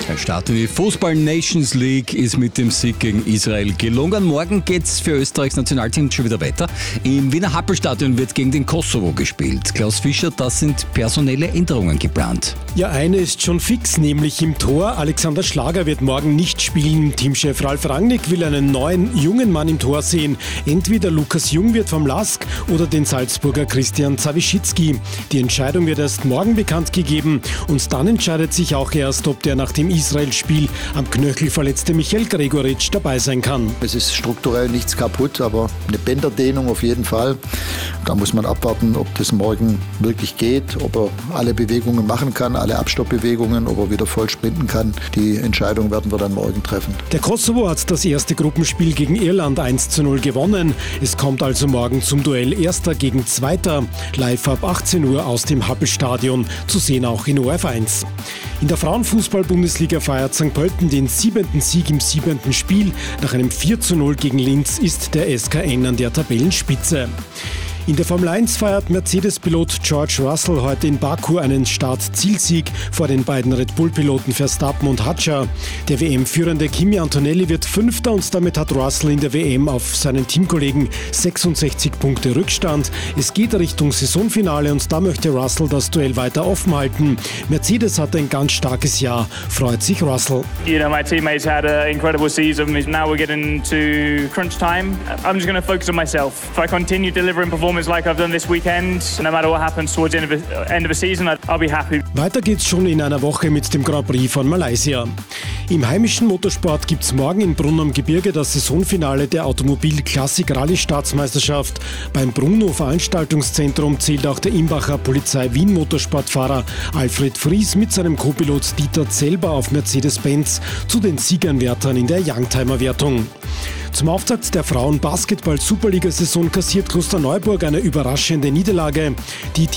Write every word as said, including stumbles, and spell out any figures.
Der Start in die Fußball-Nations League ist mit dem Sieg gegen Israel gelungen. Morgen geht's für Österreichs Nationalteam schon wieder weiter. Im Wiener Happelstadion wird gegen den Kosovo gespielt. Klaus Fischer, das sind personelle Änderungen geplant. Ja, eine ist schon fix, nämlich im Tor. Alexander Schlager wird morgen nicht spielen. Teamchef Ralf Rangnick will einen neuen, jungen Mann im Tor sehen. Entweder Lukas Jung wird vom Lask oder den Salzburger Christian Zawischitzki. Die Entscheidung wird erst morgen bekannt gegeben und dann entscheidet sich auch erst, ob der nach dem Israel-Spiel am Knöchel verletzte Michael Gregoritsch dabei sein kann. Es ist strukturell nichts kaputt, aber eine Bänderdehnung auf jeden Fall. Da muss man abwarten, ob das morgen wirklich geht, ob er alle Bewegungen machen kann, alle Abstoppbewegungen, ob er wieder voll sprinten kann. Die Entscheidung werden wir dann morgen treffen. Der Kosovo hat das erste Gruppenspiel gegen Irland eins zu null gewonnen. Es kommt also morgen zum Duell Erster gegen Zweiter. Live ab achtzehn Uhr aus dem Happelstadion, zu sehen auch in O R F eins. In der Frauenfußball-Bundesliga feiert Sankt Pölten den siebenten Sieg im siebenten Spiel. Nach einem vier zu null gegen Linz ist der S K N an der Tabellenspitze. In der Formel eins feiert Mercedes-Pilot George Russell heute in Baku einen Start-Zielsieg vor den beiden Red Bull-Piloten Verstappen und Hadjar. Der W M-führende Kimi Antonelli wird Fünfter und damit hat Russell in der W M auf seinen Teamkollegen sechsundsechzig Punkte Rückstand. Es geht Richtung Saisonfinale und da möchte Russell das Duell weiter offen halten. Mercedes hat ein ganz starkes Jahr, freut sich Russell. You know, my teammates had an incredible season. Now we're getting to crunch time. I'm just going to focus on myself. If I continue delivering performance like I've done this weekend, no matter what happens towards the end of the, end of the season, I'll be happy. Weiter geht's schon in einer Woche mit dem Grand Prix von Malaysia. Im heimischen Motorsport gibt's morgen in Brunn am Gebirge das Saisonfinale der Automobil-Klassik-Rallye-Staatsmeisterschaft. Beim Bruno-Veranstaltungszentrum zählt auch der Imbacher Polizei-Wien-Motorsportfahrer Alfred Fries mit seinem Co-Pilot Dieter Zellber auf Mercedes-Benz zu den Siegernwärtern in der Youngtimer-Wertung. Zum Auftakt der Frauen-Basketball-Superliga-Saison kassiert Klosterneuburg eine überraschende Niederlage. Die